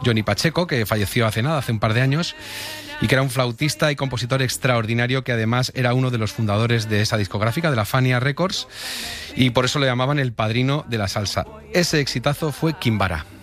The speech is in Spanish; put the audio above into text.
Johnny Pacheco, que falleció hace un par de años, y que era un flautista y compositor extraordinario, que además era uno de los fundadores de esa discográfica, de la Fania Records, y por eso le llamaban el padrino de la salsa. Ese exitazo fue Kimbara.